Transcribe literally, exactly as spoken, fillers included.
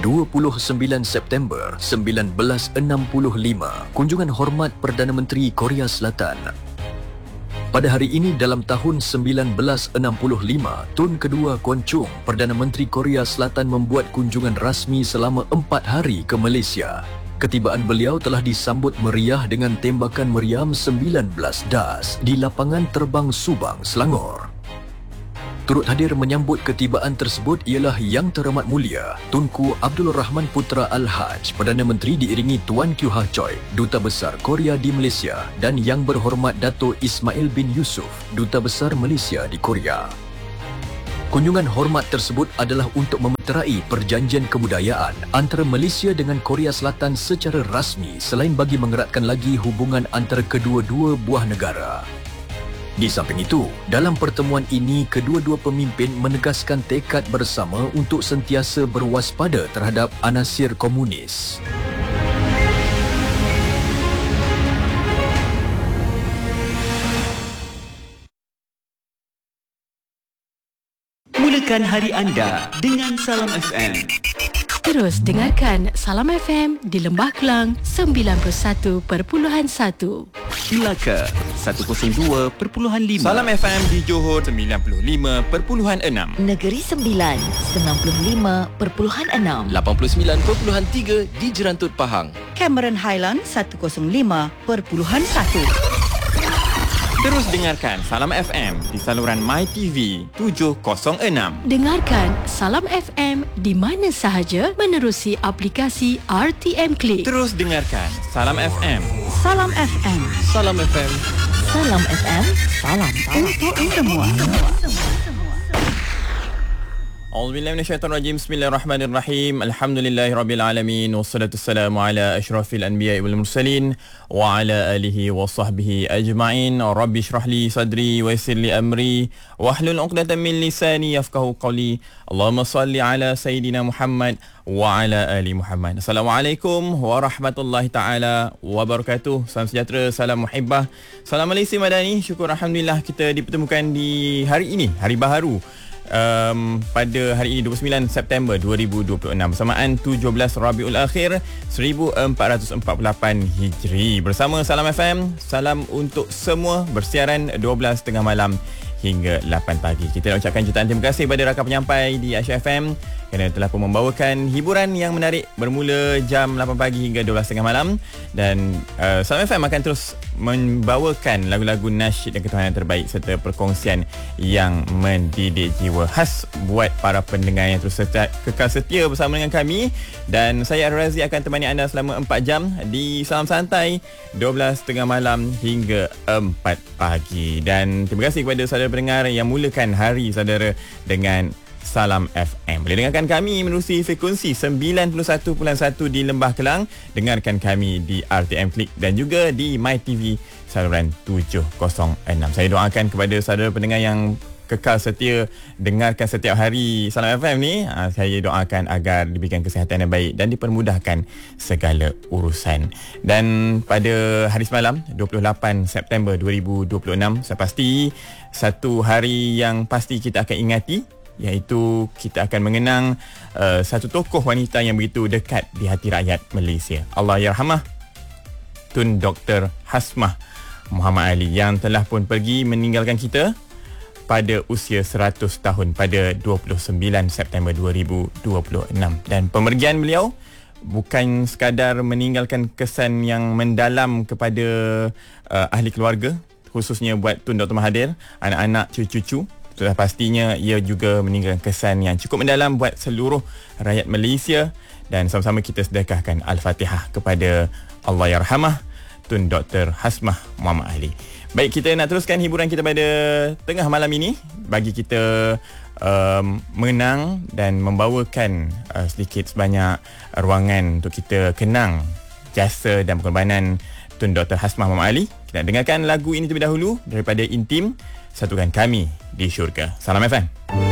dua puluh sembilan September seribu sembilan ratus enam puluh lima, kunjungan hormat Perdana Menteri Korea Selatan. Pada hari ini dalam tahun seribu sembilan ratus enam puluh lima, Tun Kedua Kuan Chung, Perdana Menteri Korea Selatan membuat kunjungan rasmi selama empat hari ke Malaysia. Ketibaan beliau telah disambut meriah dengan tembakan meriam sembilan belas das di lapangan terbang Subang, Selangor. Turut hadir menyambut ketibaan tersebut ialah Yang Teramat Mulia Tunku Abdul Rahman Putra Al-Haj, Perdana Menteri diiringi Tuan Kiew Ha Choi, Duta Besar Korea di Malaysia, dan Yang Berhormat Dato' Ismail bin Yusuf, Duta Besar Malaysia di Korea. Kunjungan hormat tersebut adalah untuk memeterai perjanjian kebudayaan antara Malaysia dengan Korea Selatan secara rasmi selain bagi mengeratkan lagi hubungan antara kedua-dua buah negara. Di samping itu, dalam pertemuan ini kedua-dua pemimpin menegaskan tekad bersama untuk sentiasa berwaspada terhadap anasir komunis. Mulakan hari anda dengan Salam F M. Terus dengarkan Salam F M di Lembah Kelang sembilan puluh satu perpuluhan satu. Melaka seratus dua perpuluhan lima. Salam F M di Johor sembilan puluh lima perpuluhan enam. Negeri Sembilan sembilan puluh lima perpuluhan enam. lapan puluh sembilan perpuluhan tiga di Jerantut Pahang. Cameron Highland seratus lima perpuluhan satu. Terus dengarkan Salam F M di saluran MyTV tujuh kosong enam. Dengarkan Salam F M di mana sahaja menerusi aplikasi R T M Click. Terus dengarkan Salam F M. Salam F M. Salam F M. Salam F M. Salam untuk semua. A'udzubillahi minasyaitonirrajim. Bismillahirrahmanirrahim. Alhamdulillahirabbil alamin wassalatu wassalamu ala asyrafil anbiya'i wal mursalin wa ala alihi wa sahbihi ajma'in. Rabbi shrah li sadri wa yassir li amri wahlul 'uqdatam min lisani yafqahu qawli. Allahumma salli ala sayidina Muhammad wa ala ali Muhammad. Assalamualaikum warahmatullahi taala wabarakatuh. Salam sejahtera, salam muhibbah, salam Malaysia Madani. Syukur alhamdulillah kita dipertemukan di hari ini, hari baharu. Um, pada hari ini dua puluh sembilan September dua ribu dua puluh enam bersamaan tujuh belas Rabiul Akhir seribu empat ratus empat puluh lapan Hijri. Bersama Salam F M, salam untuk semua, bersiaran dua belas tengah malam hingga lapan pagi. Kita nak ucapkan jutaan terima kasih kepada rakan penyampai di Aisyah F M kerana telah pun membawakan hiburan yang menarik bermula jam lapan pagi hingga dua belas tengah malam. Dan uh, Salam F M akan terus membawakan lagu-lagu nasyid dan ketuhanan terbaik serta perkongsian yang mendidik jiwa, khas buat para pendengar yang terus setia, kekal setia bersama dengan kami. Dan saya Ar-Razi akan temani anda selama empat jam di Salam Santai dua belas tengah malam hingga empat pagi. Dan terima kasih kepada saudara pendengar yang mulakan hari saudara dengan Salam F M. Boleh dengarkan kami menerusi frekuensi sembilan puluh satu perpuluhan satu di Lembah Kelang. Dengarkan kami di R T M Click dan juga di MyTV saluran tujuh kosong enam. Saya doakan kepada saudara pendengar yang kekal setia dengarkan setiap hari Salam F M ni, saya doakan agar diberikan kesihatan yang baik dan dipermudahkan segala urusan. Dan pada hari semalam dua puluh lapan September dua ribu dua puluh enam, saya pasti satu hari yang pasti kita akan ingati, iaitu kita akan mengenang uh, satu tokoh wanita yang begitu dekat di hati rakyat Malaysia. Allahyarhamah Tun Doktor Hasmah Muhammad Ali yang telah pun pergi meninggalkan kita pada usia seratus tahun pada dua puluh sembilan September dua ribu dua puluh enam. Dan pemergian beliau bukan sekadar meninggalkan kesan yang mendalam kepada uh, ahli keluarga, khususnya buat Tun Doktor Mahathir, anak-anak, cucu-cucu. Sudah pastinya ia juga meninggalkan kesan yang cukup mendalam buat seluruh rakyat Malaysia. Dan sama-sama kita sedekahkan Al-Fatihah kepada Allahyarhamah Tun Doktor Hasmah Muhammad Ali. Baik, kita nak teruskan hiburan kita pada tengah malam ini bagi kita um, mengenang dan membawakan uh, sedikit sebanyak ruangan untuk kita kenang jasa dan pengorbanan Tun Doktor Hasmah Muhammad Ali. Kita nak dengarkan lagu ini terlebih dahulu daripada Intim, Satukan Kami di Syurga. Salam F M.